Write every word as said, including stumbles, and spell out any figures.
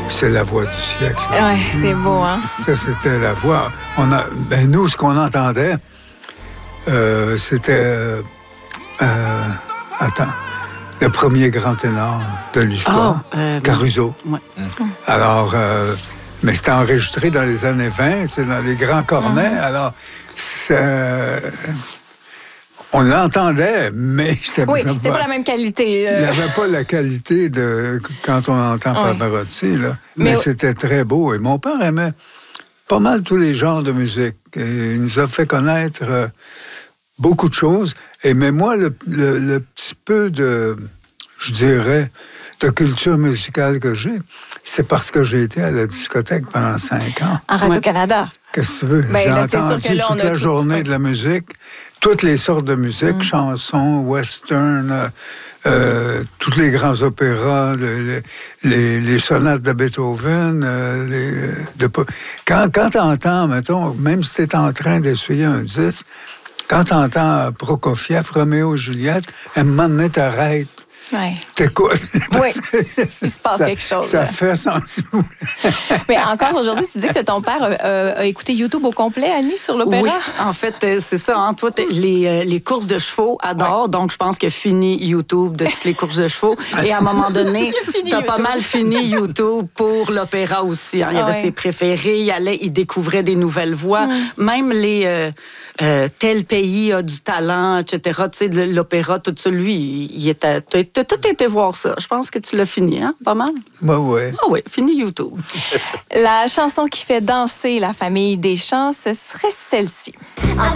c'est la voix du siècle. Oui, c'est beau, hein? Ça, c'était la voix. On a, ben, nous, ce qu'on entendait, euh, c'était... Euh, euh, attends, le premier grand ténor de l'histoire, oh, euh, Caruso. Ouais. Alors, euh, mais c'était enregistré dans les années vingt, c'est dans les grands cornets. Mm-hmm. Alors, c'est... On l'entendait, mais... Ça, oui, ça c'est pas, pas la même qualité. Euh... Il n'avait pas la qualité de quand on entend oui. Pavarotti, là. Mais, mais c'était très beau. Et mon père aimait pas mal tous les genres de musique. Et il nous a fait connaître euh, beaucoup de choses. Et mais moi, le, le, le petit peu de, je dirais, de culture musicale que j'ai, c'est parce que j'ai été à la discothèque pendant cinq ans. En Radio-Canada. Qu'est-ce que tu veux? Ben, j'ai là, entendu sûr que là, toute la tout... journée de la musique, toutes les sortes de musique, mm. chansons, western, euh, euh, tous les grands opéras, les, les, les sonates de Beethoven. Euh, les, de... Quand, quand tu entends, mettons, même si tu es en train d'essuyer un disque, quand tu entends Prokofiev, Roméo et Juliette, à un moment donné, t'arrêtes. Oui. T'écoutes. Oui, il se passe ça, quelque chose. Ça là. Fait sensible. Mais encore aujourd'hui, tu dis que ton père euh, a écouté YouTube au complet, Annie, sur l'opéra? Oui, en fait, c'est ça. Hein? Toi, les, les courses de chevaux adorent, ouais. Donc je pense que fini YouTube de toutes les courses de chevaux. Et à un moment donné, t'as pas mal fini YouTube pour l'opéra aussi. Hein? Il y avait ouais. ses préférés, il allait, il découvrait des nouvelles voix. Mm. Même les... Euh, Euh, tel pays a du talent, et cetera. Tu sais, de l'opéra, tout ça, lui, il était... T'as tout été voir ça. Je pense que tu l'as fini, hein? Pas mal? Ben oui. Ah oui, fini YouTube. La chanson qui fait danser la famille Deschamps, ce serait celle-ci.